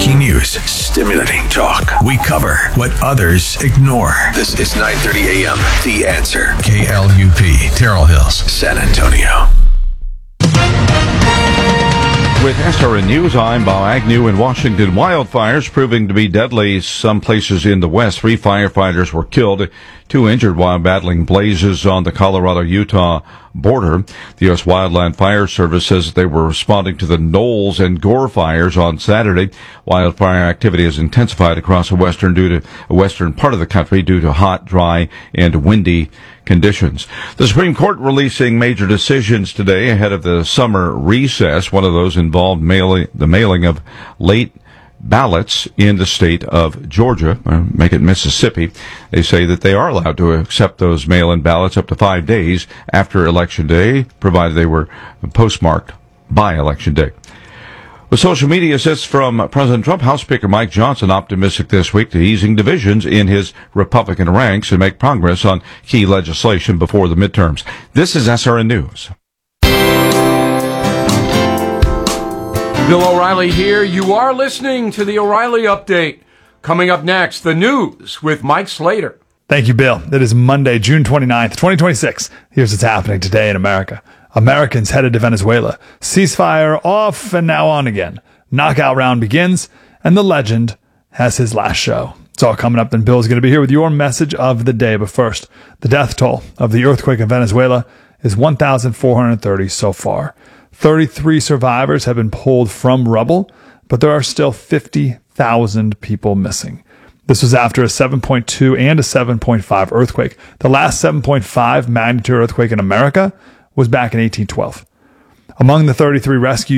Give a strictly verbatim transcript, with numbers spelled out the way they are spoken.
Breaking news, stimulating talk. We cover what others ignore. This is nine thirty a.m. The Answer. K L U P, Terrell Hills, San Antonio. With S R N News, I'm Bob Agnew. In Washington, wildfires proving to be deadly some places in the west. Three firefighters were killed, two injured while battling blazes on the Colorado-Utah border. The U S. Wildland Fire Service says they were responding to the Knowles and Gore fires on Saturday. Wildfire activity has intensified across the western due to a western part of the country due to hot, dry, and windy conditions. The Supreme Court releasing major decisions today ahead of the summer recess. One of those involved mailing, the mailing of late ballots in the state of Georgia, or make it Mississippi. They say that they are allowed to accept those mail-in ballots up to five days after Election Day, provided they were postmarked by Election Day. With social media assists from President Trump, House Speaker Mike Johnson optimistic this week to easing divisions in his Republican ranks and make progress on key legislation before the midterms. This is S R N News. Bill O'Reilly here. You are listening to the O'Reilly Update. Coming up next, the news with Mike Slater. Thank you, Bill. It is Monday, June twenty-ninth, twenty twenty-six. Here's what's happening today in America. Americans headed to Venezuela. Ceasefire off and now on again. Knockout round begins, and the legend has his last show. It's all coming up, and Bill's going to be here with your message of the day. But first, the death toll of the earthquake in Venezuela is one thousand four hundred thirty so far. thirty-three survivors have been pulled from rubble, but there are still fifty thousand people missing. This was after a seven point two and a seven point five earthquake. The last seven point five magnitude earthquake in America was back in eighteen twelve. Among the thirty-three rescued